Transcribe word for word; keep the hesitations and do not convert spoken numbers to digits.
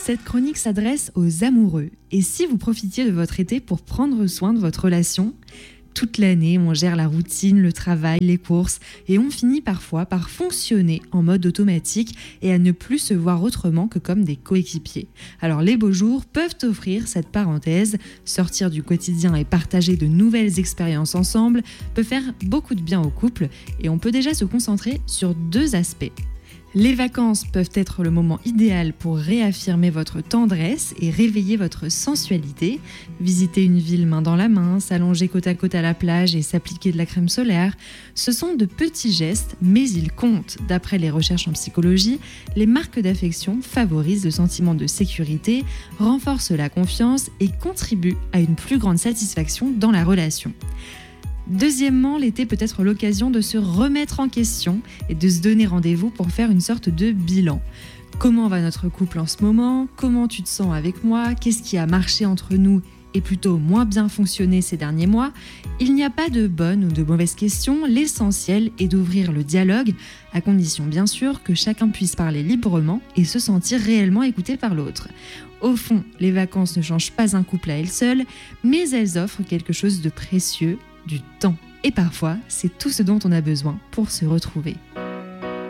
Cette chronique s'adresse aux amoureux. Et si vous profitiez de votre été pour prendre soin de votre relation ? Toute l'année, on gère la routine, le travail, les courses, et on finit parfois par fonctionner en mode automatique et à ne plus se voir autrement que comme des coéquipiers. Alors les beaux jours peuvent offrir cette parenthèse, sortir du quotidien et partager de nouvelles expériences ensemble peut faire beaucoup de bien au couple, et on peut déjà se concentrer sur deux aspects. Les vacances peuvent être le moment idéal pour réaffirmer votre tendresse et réveiller votre sensualité. Visiter une ville main dans la main, s'allonger côte à côte à la plage et s'appliquer de la crème solaire, ce sont de petits gestes, mais ils comptent. D'après les recherches en psychologie, les marques d'affection favorisent le sentiment de sécurité, renforcent la confiance et contribuent à une plus grande satisfaction dans la relation. Deuxièmement, l'été peut être l'occasion de se remettre en question et de se donner rendez-vous pour faire une sorte de bilan. Comment va notre couple en ce moment ? Comment tu te sens avec moi ? Qu'est-ce qui a marché entre nous et plutôt moins bien fonctionné ces derniers mois ? Il n'y a pas de bonnes ou de mauvaises questions, l'essentiel est d'ouvrir le dialogue, à condition bien sûr que chacun puisse parler librement et se sentir réellement écouté par l'autre. Au fond, les vacances ne changent pas un couple à elles seules, mais elles offrent quelque chose de précieux, du temps. Et parfois, c'est tout ce dont on a besoin pour se retrouver.